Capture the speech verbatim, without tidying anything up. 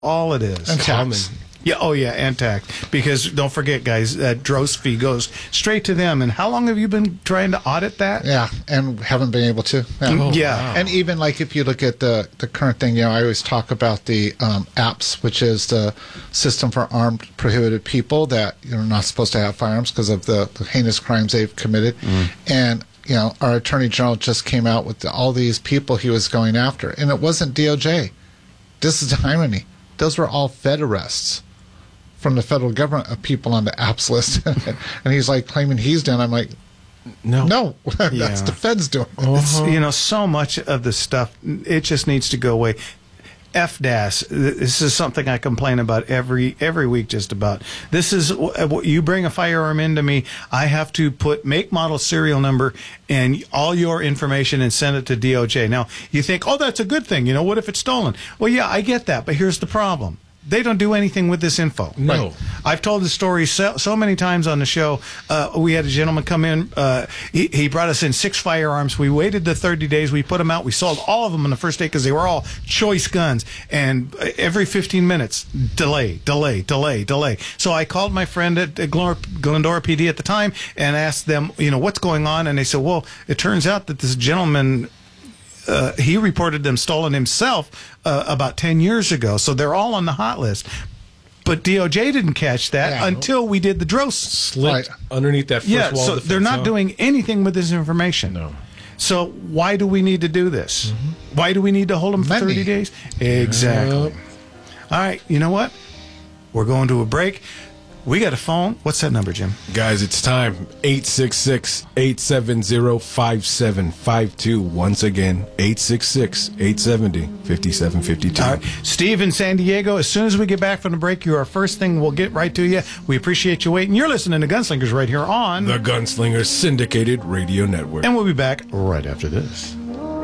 all it is. And tax. Yeah, oh yeah, and tax. Because don't forget, guys, that DROS fee goes straight to them. And how long have you been trying to audit that? Yeah, and haven't been able to. Yeah. Oh, yeah. And even like if you look at the, the current thing, you know, I always talk about the um, A P S, which is the system for armed prohibited people that you're not supposed to have firearms because of the, the heinous crimes they've committed. Mm. And you know, our Attorney General just came out with the, all these people he was going after, and it wasn't D O J. This is the irony. Those were all Fed arrests from the federal government of people on the A P S list. And he's like claiming he's done. I'm like, no, no, that's yeah. the Feds doing it. Uh-huh. You know, so much of the stuff, it just needs to go away. F D A S, this is something I complain about every every week just about. This is, you bring a firearm into me, I have to put make, model, serial number, and all your information and send it to D O J. Now, you think, oh, that's a good thing. You know, what if it's stolen? Well, yeah, I get that, but here's the problem. They don't do anything with this info. No. Right. I've told the story so, so many times on the show. Uh, we had a gentleman come in. Uh, he, he brought us in six firearms. We waited the thirty days. We put them out. We sold all of them on the first day because they were all choice guns. And every fifteen minutes, delay, delay, delay, delay. So I called my friend at Glendora P D at the time and asked them, you know, what's going on? And they said, well, it turns out that this gentleman... Uh, he reported them stolen himself uh, about ten years ago, so they're all on the hot list. But D O J didn't catch that yeah. until we did the DROS. Slipped right. underneath that first yeah, wall so of defense, they're not huh? doing anything with this information. No. So why do we need to do this? Mm-hmm. Why do we need to hold them for Money. thirty days? Exactly. Yep. All right, you know what? We're going to a break. We got a phone. What's that number, Jim? Guys, it's time. eight six six, eight seven zero, five seven five two. Once again, eight six six, eight seven zero, five seven five two. All right. Steve in San Diego, as soon as we get back from the break, you're our first thing. We'll get right to you. We appreciate you waiting. You're listening to Gunslingers right here on the Gunslingers Syndicated Radio Network. And we'll be back right after this.